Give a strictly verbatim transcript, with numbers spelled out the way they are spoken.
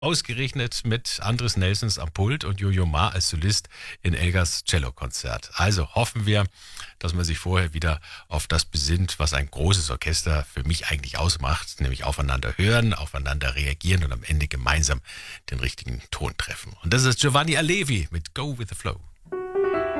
Ausgerechnet mit Andres Nelsons am Pult und Jojo Ma als Solist in Elgers Cellokonzert. Also hoffen wir, dass man sich vorher wieder auf das besinnt, was ein großes Orchester für mich eigentlich ausmacht, nämlich aufeinander hören, aufeinander reagieren und am Ende gemeinsam den richtigen Ton treffen. Und das ist Giovanni Allevi mit Go with the Flow.